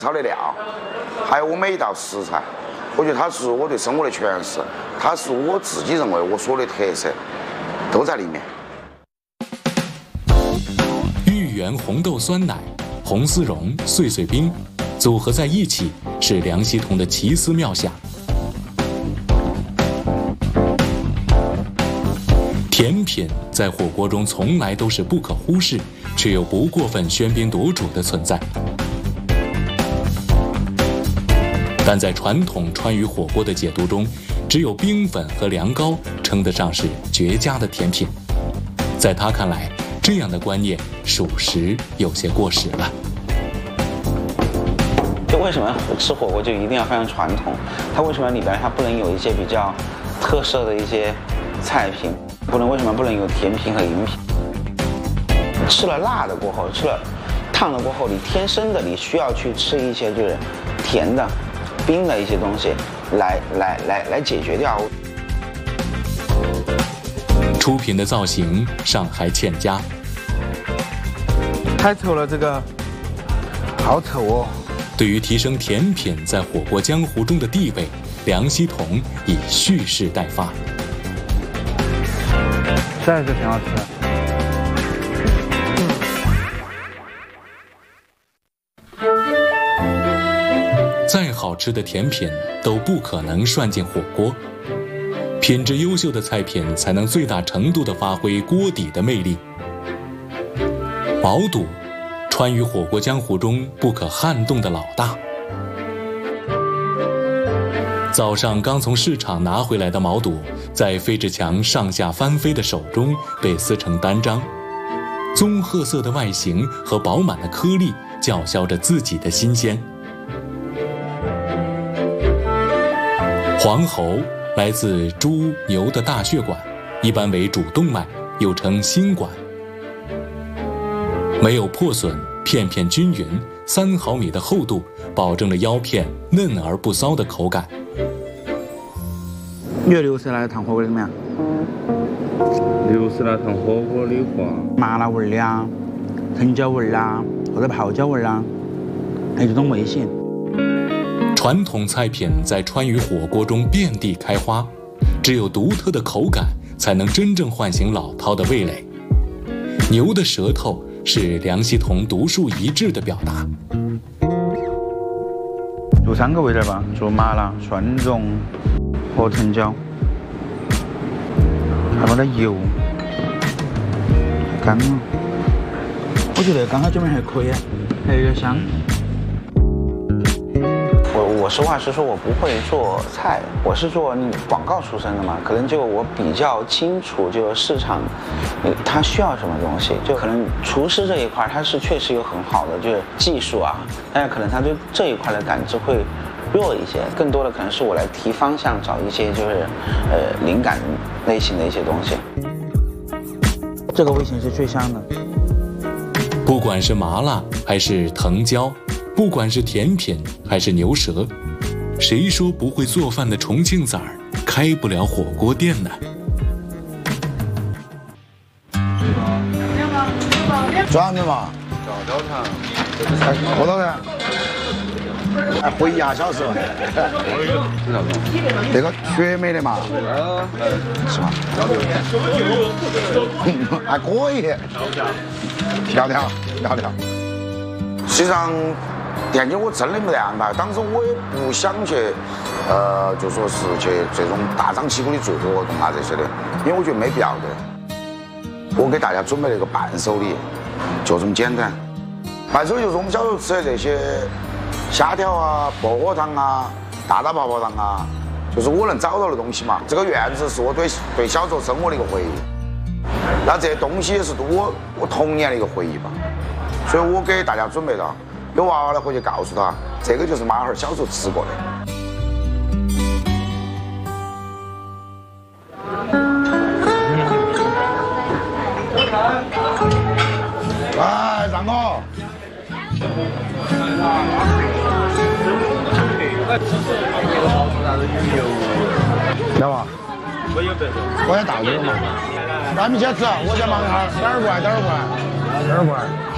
炒的料，还有我每一道食材，我觉得它是我对生活的诠释，它是我自己认为我所有的特色都在里面。 芋圆红豆酸奶、红丝绒、碎碎冰组合在一起，是梁希彤的奇思妙想。甜品在火锅中从来都是不可忽视，却又不过分喧宾夺主的存在。但在传统川渝火锅的解读中，只有冰粉和凉糕称得上是绝佳的甜品。在他看来，这样的观念属实有些过时了。 就为什么吃火锅就一定要非常传统？它为什么里边它不能有一些比较特色的一些菜品？为什么不能有甜品和饮品？吃了辣的过后，吃了烫的过后，你天生的你需要去吃一些就是甜的、冰的一些东西，来解决掉。 出品的造型上还欠佳， 太丑了，这个好丑哦。 对于提升甜品在火锅江湖中的地位，梁希彤已蓄势待发。 这还是挺好吃的。 再好吃的甜品都不可能涮进火锅，品质优秀的菜品才能最大程度地发挥锅底的魅力。毛肚，川渝火锅江湖中不可撼动的老大。早上刚从市场拿回来的毛肚，在费志强上下翻飞的手中被撕成单张，棕褐色的外形和饱满的颗粒叫嚣着自己的新鲜。黄喉来自猪、牛的大血管，一般为主动脉，又称心管。没有破损，片片均匀，3毫米的厚度，保证了腰片嫩而不骚的口感。 你觉得牛舌来烫火锅怎么样？ 牛舌来烫火锅的话， 麻辣味儿的啊，藤椒味儿啊，或者泡椒味儿啊，还有这种味型。 传统菜品在川渝火锅中遍地开花，只有独特的口感才能真正唤醒老饕的味蕾。牛的舌头是梁希彤独树一帜的表达。 就3个味道吧，做麻辣、蒜蓉和藤椒，还没得油，干了。我觉得刚刚准备还可以，还有点香。 我实话实说，我不会做菜，我是做广告出身的嘛，可能就我比较清楚，就市场，它需要什么东西，就可能厨师这一块，它是确实有很好的就是技术啊，但是可能他对这一块的感知会弱一些，更多的可能是我来提方向，找一些就是灵感类型的一些东西。 这个味型是最香的。 不管是麻辣还是藤椒，不管是甜品还是牛舌，谁说不会做饭的重庆崽儿开不了火锅店呢？ 装的嘛， 焦糖， 多少钱？回忆下小时候，那个雪美的嘛，是吧？还可以，调调。实际上，店里我真的没得安排，当时我也不想去，就说是去这种大张旗鼓的做活动啊这些的，因为我觉得没必要的。我给大家准备了一个伴手礼，就这么简单。伴手礼就是我们小时候吃的这些虾条啊、薄荷糖啊、大大泡泡糖啊，就是我能找到的东西嘛。这个院子是我对小时候生活的一个回忆，那这些东西也是我童年的一个回忆吧。所以我给大家准备了，有娃娃的回去告诉他，这个就是马孩小时候吃过的。哎，让我。要吧？我也到这个嘛。咱们先吃，我先忙一下，等会儿过来。